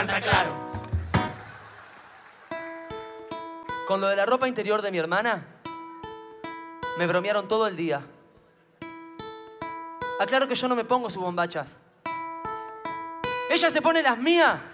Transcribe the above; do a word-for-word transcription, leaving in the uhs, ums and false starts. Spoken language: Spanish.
canta claro. Con lo de la ropa interior de mi hermana, me bromearon todo el día. Aclaro que yo no me pongo sus bombachas. Ella se pone las mías